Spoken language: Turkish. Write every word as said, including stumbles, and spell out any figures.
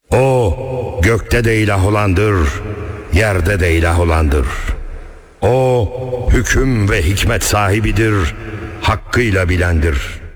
O gökte de ilah olandır, yerde de ilah olandır. O hüküm ve hikmet sahibidir, hakkıyla bilendir.